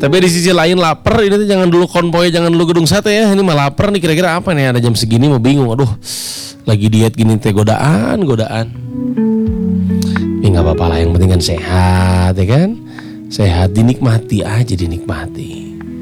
Tapi di sisi lain lapar, ini tuh jangan dulu konvoy, jangan dulu gedung sate ya. Ini mah lapar nih, kira-kira apa nih, ada jam segini mau bingung. Aduh, lagi diet gini teh, godaan. Ya nggak apa-apa lah, yang penting kan sehat ya kan. Sehat, dinikmati aja, dinikmati.